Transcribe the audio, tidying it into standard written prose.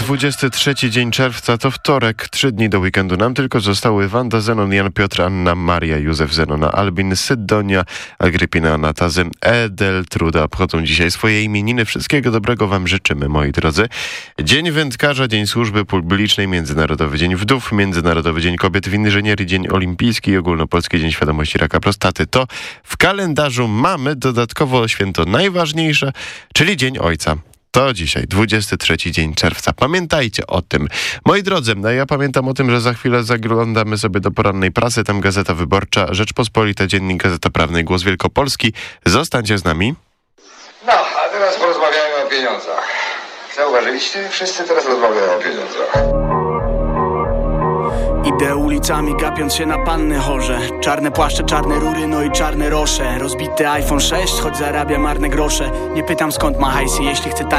23 dzień czerwca to wtorek, 3 dni do weekendu. Nam tylko zostały Wanda Zenon, Jan Piotr, Anna Maria, Józef Zenona, Albin, Sydonia, Agrypina, Anatazy, Edeltruda obchodzą dzisiaj swoje imieniny. Wszystkiego dobrego wam życzymy, moi drodzy. Dzień wędkarza, Dzień Służby Publicznej, Międzynarodowy Dzień Wdów, Międzynarodowy Dzień Kobiet w Inżynierii, Dzień Olimpijski i Ogólnopolski Dzień Świadomości Raka Prostaty. To w kalendarzu mamy dodatkowo święto najważniejsze, czyli Dzień Ojca. To dzisiaj, 23 dzień czerwca. Pamiętajcie o tym. Moi drodzy, ja pamiętam o tym, że za chwilę zaglądamy sobie do porannej prasy. Tam Gazeta Wyborcza, Rzeczpospolita, Dziennik, Gazeta Prawnej, Głos Wielkopolski. Zostańcie z nami. No, a teraz porozmawiajmy o pieniądzach. Zauważyliście? Wszyscy teraz rozmawiają o pieniądzach. Idę ulicami gapiąc się na panny chorze. Czarne płaszcze, czarne rury, no i czarne rosze. Rozbity iPhone 6, choć zarabia marne grosze. Nie pytam skąd ma hajsy, jeśli chce